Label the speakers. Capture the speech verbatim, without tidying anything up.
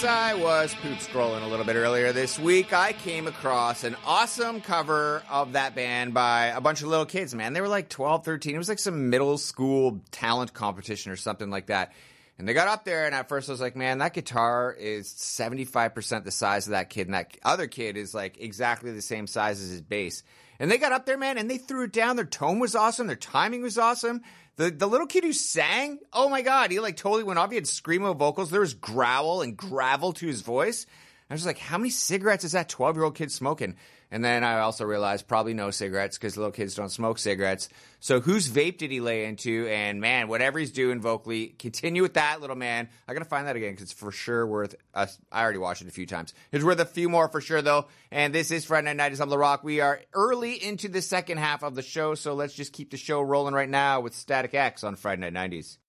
Speaker 1: As I was poop scrolling a little bit earlier this week, I came across an awesome cover of that band by a bunch of little kids, man. They were like twelve, thirteen. It was like some middle school talent competition or something like that. And they got up there, and at first I was like, man, that guitar is seventy-five percent the size of that kid, and that other kid is like exactly the same size as his bass. And they got up there, man, and they threw it down. Their tone was awesome. Their timing was awesome. The the little kid who sang, oh my God, he like totally went off. He had screamo vocals. There was growl and gravel to his voice. I was like, how many cigarettes is that twelve-year-old kid smoking? And then I also realized probably no cigarettes because little kids don't smoke cigarettes. So whose vape did he lay into? And man, whatever he's doing vocally, continue with that, little man. I got to find that again because it's for sure worth a, I already watched it a few times. It's worth a few more for sure, though. And this is Friday Night Nighties on The Rock. We are early into the second half of the show, so let's just keep the show rolling right now with Static X on Friday Night Nighties.